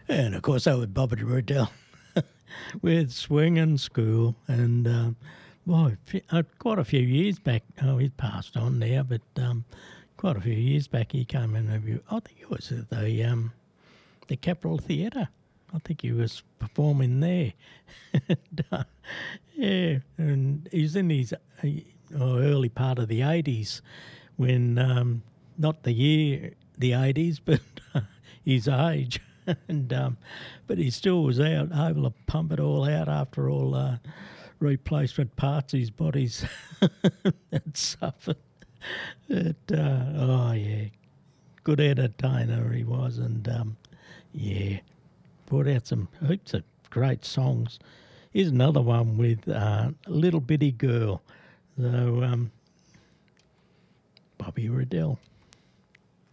And of course, that was Bobby Riddell with Swinging School. And quite a few years back, he's passed on now, but quite a few years back, he came in. I think it was at the Capitol Theatre. I think he was performing there. Yeah, and he's in his early part of the 80s when, not the 80s, but his age. And but he still was out, able to pump it all out after all replacement parts his body's had suffered. Yeah, good entertainer he was, and yeah, brought out some heaps of great songs. Here's another one with Little Bitty Girl. So Bobby Riddell.